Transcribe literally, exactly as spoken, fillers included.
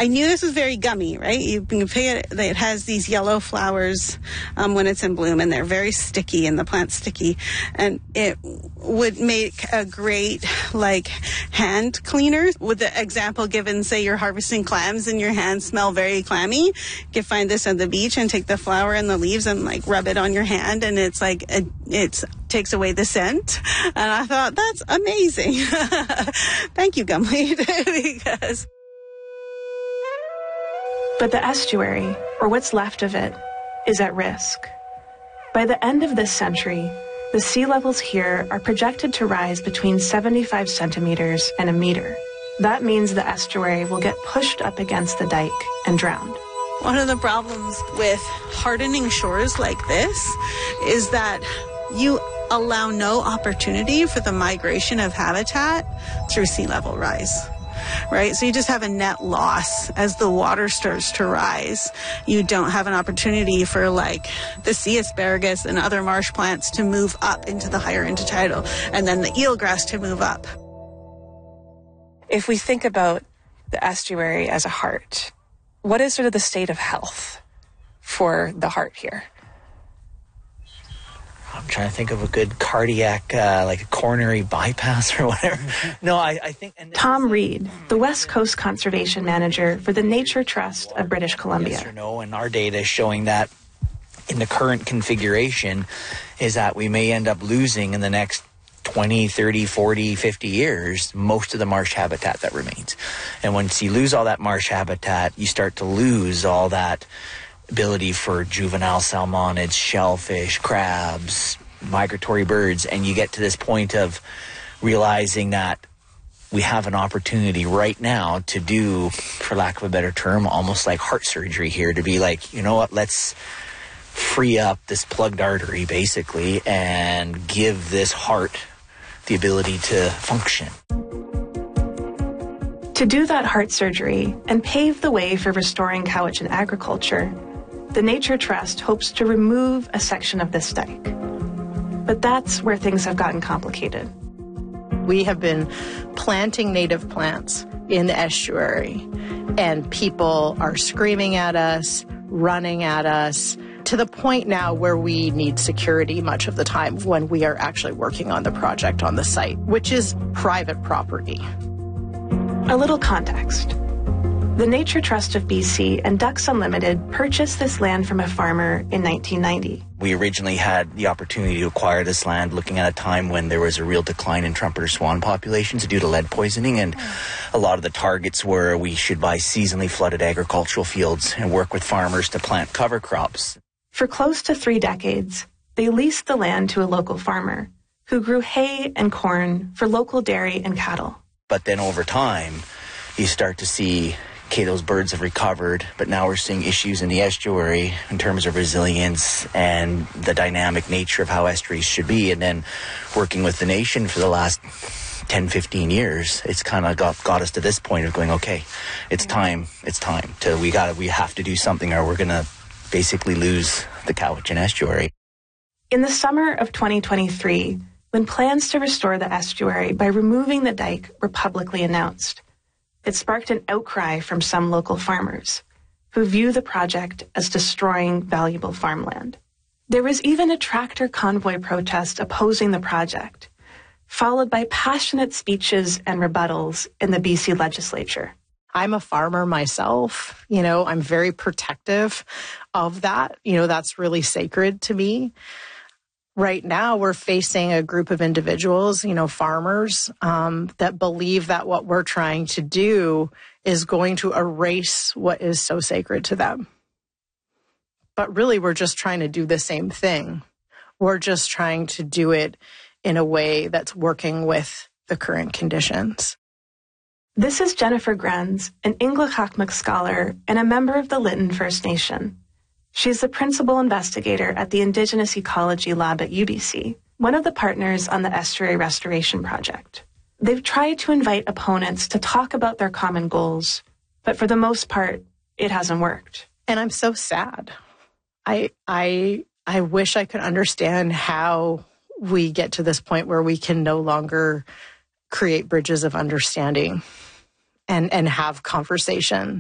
I knew this was very gummy, right? You can pick it, it has these yellow flowers um, when it's in bloom, and they're very sticky, and the plant's sticky. And it would make a great, like, hand cleaner. With the example given, say you're harvesting clams and your hands smell very clammy, you can find this on the beach and take the flower and the leaves and, like, rub it on your hand, and it's like, a, it's takes away the scent. And I thought, that's amazing. Thank you, Gumlead, because... But the estuary, or what's left of it, is at risk. By the end of this century, the sea levels here are projected to rise between seventy-five centimeters and a meter. That means the estuary will get pushed up against the dike and drowned. One of the problems with hardening shores like this is that you allow no opportunity for the migration of habitat through sea level rise. Right? So you just have a net loss as the water starts to rise. You don't have an opportunity for, like, the sea asparagus and other marsh plants to move up into the higher intertidal, and then the eelgrass to move up. If we think about the estuary as a heart, what is sort of the state of health for the heart here? I'm trying to think of a good cardiac, uh, like a coronary bypass or whatever. No, I, I think... And Tom Reed, the West Coast Conservation Manager for the Nature Trust of British Columbia. Yes or no, and our data is showing that in the current configuration is that we may end up losing in the next twenty, thirty, forty, fifty years most of the marsh habitat that remains. And once you lose all that marsh habitat, you start to lose all that ability for juvenile salmonids, shellfish, crabs, migratory birds, and you get to this point of realizing that we have an opportunity right now to do, for lack of a better term, almost like heart surgery here, to be like, you know what, let's free up this plugged artery, basically, and give this heart the ability to function. To do that heart surgery and pave the way for restoring Cowichan agriculture, the Nature Trust hopes to remove a section of this dike. But that's where things have gotten complicated. We have been planting native plants in the estuary, and people are screaming at us, running at us, to the point now where we need security much of the time when we are actually working on the project on the site, which is private property. A little context. The Nature Trust of B C and Ducks Unlimited purchased this land from a farmer in nineteen ninety. We originally had the opportunity to acquire this land looking at a time when there was a real decline in trumpeter swan populations due to lead poisoning, and a lot of the targets were we should buy seasonally flooded agricultural fields and work with farmers to plant cover crops. For close to three decades, they leased the land to a local farmer who grew hay and corn for local dairy and cattle. But then over time, you start to see okay, those birds have recovered, but now we're seeing issues in the estuary in terms of resilience and the dynamic nature of how estuaries should be. And then working with the nation for the last ten, fifteen years, it's kind of got, got us to this point of going, okay, it's time, it's time to, we got we have to do something or we're going to basically lose the Cowichan estuary. In the summer of twenty twenty-three, when plans to restore the estuary by removing the dike were publicly announced, it sparked an outcry from some local farmers who view the project as destroying valuable farmland. There was even a tractor convoy protest opposing the project, followed by passionate speeches and rebuttals in the B C legislature. I'm a farmer myself. You know, I'm very protective of that. You know, that's really sacred to me. Right now, we're facing a group of individuals, you know, farmers, um, that believe that what we're trying to do is going to erase what is so sacred to them. But really, we're just trying to do the same thing. We're just trying to do it in a way that's working with the current conditions. This is Jennifer Grenz, an Inglehakmak scholar and a member of the Lytton First Nation. She's the principal investigator at the Indigenous Ecology Lab at U B C, one of the partners on the Estuary Restoration Project. They've tried to invite opponents to talk about their common goals, but for the most part, it hasn't worked. And I'm so sad. I I I wish I could understand how we get to this point where we can no longer create bridges of understanding and, and have conversation.